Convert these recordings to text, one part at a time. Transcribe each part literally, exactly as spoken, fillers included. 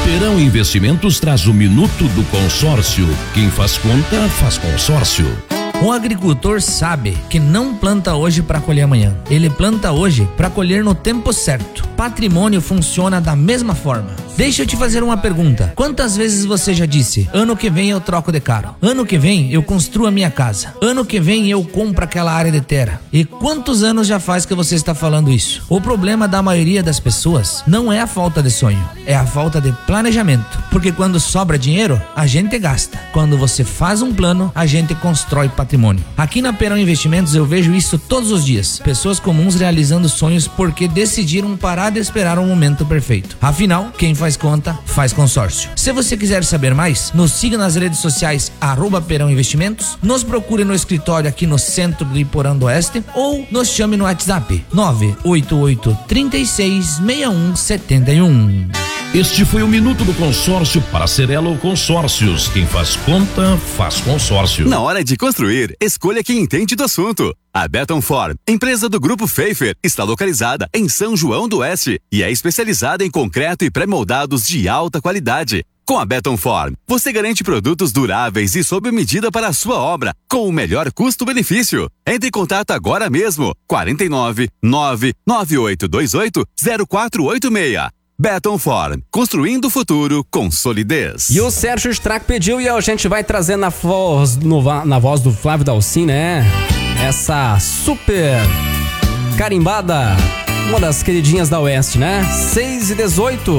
Perão Investimentos traz o Minuto do Consórcio. Quem faz conta, faz consórcio. Um agricultor sabe que não planta hoje para colher amanhã. Ele planta hoje para colher no tempo certo. Patrimônio funciona da mesma forma. Deixa eu te fazer uma pergunta. Quantas vezes você já disse: ano que vem eu troco de carro, ano que vem eu construo a minha casa, ano que vem eu compro aquela área de terra? E quantos anos já faz que você está falando isso? O problema da maioria das pessoas não é a falta de sonho, é a falta de planejamento. Porque quando sobra dinheiro, a gente gasta. Quando você faz um plano, a gente constrói patrimônio. Aqui na Perão Investimentos eu vejo isso todos os dias. Pessoas comuns realizando sonhos porque decidiram parar de esperar o momento perfeito. Afinal, quem faz conta, faz consórcio. Se você quiser saber mais, nos siga nas redes sociais arroba Perão Investimentos, nos procure no escritório aqui no centro do Iporã do Oeste ou nos chame no WhatsApp nove oito oito, três seis, seis um sete um. Este foi o Minuto do Consórcio para Cerelo Consórcios. Quem faz conta, faz consórcio. Na hora de construir, escolha quem entende do assunto. A Beton Form, empresa do Grupo Pfeiffer, está localizada em São João do Oeste e é especializada em concreto e pré-moldados de alta qualidade. Com a Beton Form, você garante produtos duráveis e sob medida para a sua obra, com o melhor custo-benefício. Entre em contato agora mesmo, quarenta e nove, nove nove oito dois oito, zero quatro oito seis. Beton Form, construindo o futuro com solidez. E o Sérgio Strack pediu e a gente vai trazer na voz, no, na voz do Flávio Dalcin, né? Essa super carimbada, uma das queridinhas da Oeste, né? seis e dezoito.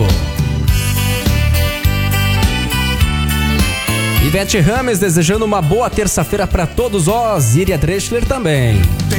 Ivete Rames desejando uma boa terça-feira para todos nós. Iria Dreschler também.